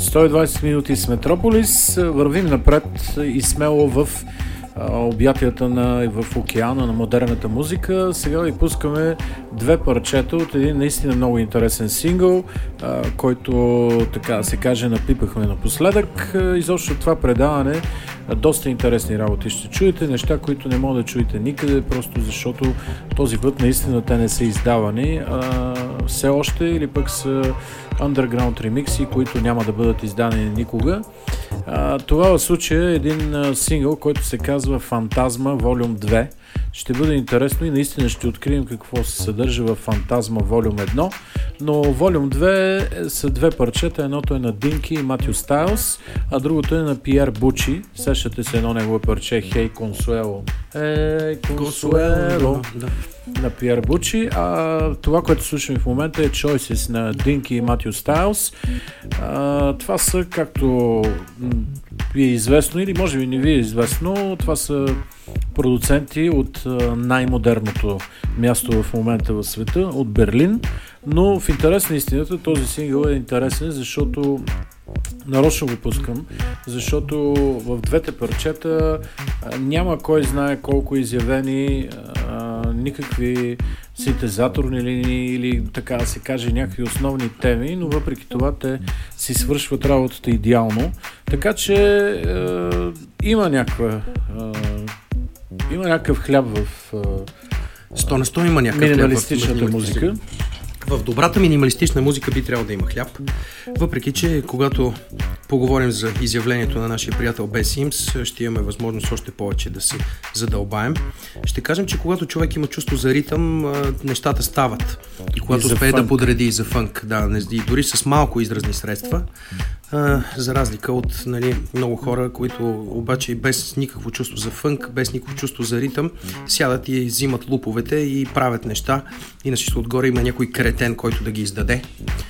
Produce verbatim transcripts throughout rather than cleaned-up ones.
сто и двайсет минути с Метрополис. Вървим напред и смело в обятията на, в океана на модерната музика. Сега ви пускаме две парчета от един наистина много интересен сингъл, а, който, така се каже, напипахме напоследък. Изобщо това предаване доста интересни работи ще чуете, неща, които не мога да чуете никъде, просто защото този път наистина те не са издавани а, все още, или пък са underground ремикси, които няма да бъдат издадени никога. А, това в случая е един а, сингъл, който се казва Фантазма Волюм две. Ще бъде интересно и наистина ще открием какво се съдържа в Фантазма Волюм едно, но Волюм две са две парчета, едното е на Динки и Матю Стайлс, а другото е на Пиер Бучи. Сещате се едно негово парче Хей Консуело. Хей Консуело на Пиер Бучи, а това, което слушаме в момента е Choices на Динки и Матю Стайлс. А, това са, както ви е известно, или може би не ви е известно, това са продуценти от най-модерното място в момента в света, от Берлин, но в интерес на истината този сингъл е интересен, защото нарочно го пускам, защото в двете парчета няма кой знае колко изявени а, никакви синтезаторни линии или, така да се каже, някакви основни теми, но въпреки това те си свършват работата идеално, така че а, има някаква а, има някакъв хляб в сто на сто има някакъв минималистичната хляб в музика. В добрата минималистична музика би трябвало да има хляб, въпреки че когато поговорим за изявлението на нашия приятел Б. Симс, ще имаме възможност още повече да се задълбаем. Ще кажем, че когато човек има чувство за ритъм, нещата стават. И когато и успее да подреди и за фънк, да, и дори с малко изразни средства, за разлика от, нали, много хора, които обаче без никакво чувство за фънк, без никакво чувство за ритъм, сядат и взимат луповете и правят неща, и на всичко отгоре има някой кретен, който да ги издаде.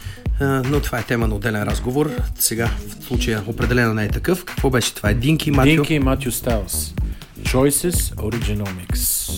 Но това е тема на отделен разговор. Сега в случая определено не е такъв. Какво беше това? Е Динки и Матю? Динки и Матю Стайлс. Choices Original Mix.